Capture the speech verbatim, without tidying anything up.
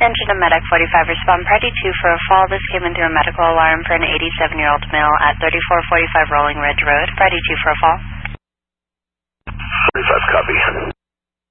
Engine to Medic forty-five, respond Party two for a fall. This came in through a medical alarm for an eighty-seven-year-old male at thirty-four forty-five Rolling Ridge Road. Party two for a fall. forty-five, copy.